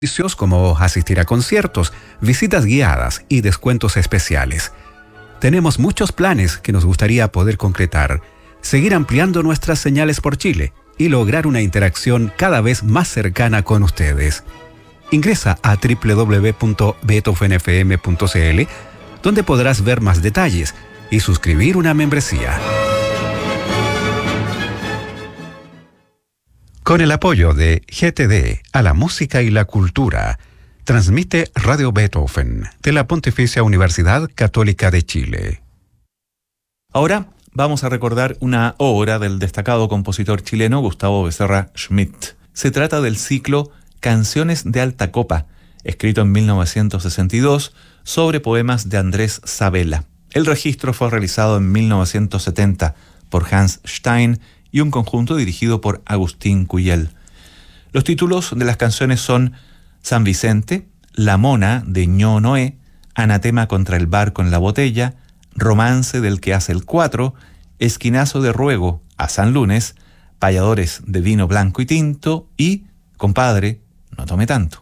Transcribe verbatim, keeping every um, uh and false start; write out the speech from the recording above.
Servicios como asistir a conciertos, visitas guiadas y descuentos especiales. Tenemos muchos planes que nos gustaría poder concretar, seguir ampliando nuestras señales por Chile y lograr una interacción cada vez más cercana con ustedes. Ingresa a doble u doble u doble u punto beethoven f m punto c l, donde podrás ver más detalles y suscribir una membresía. Con el apoyo de G T D a la música y la cultura, transmite Radio Beethoven de la Pontificia Universidad Católica de Chile. Ahora vamos a recordar una obra del destacado compositor chileno Gustavo Becerra Schmidt. Se trata del ciclo Canciones de Alta Copa, escrito en mil novecientos sesenta y dos sobre poemas de Andrés Sabella. El registro fue realizado en mil novecientos setenta por Hans Stein y un conjunto dirigido por Agustín Cuyel. Los títulos de las canciones son San Vicente, La Mona de Ño Noé, Anatema contra el barco en la botella, Romance del que hace el cuatro, Esquinazo de ruego a San Lunes, Payadores de vino blanco y tinto y Compadre, no tome tanto.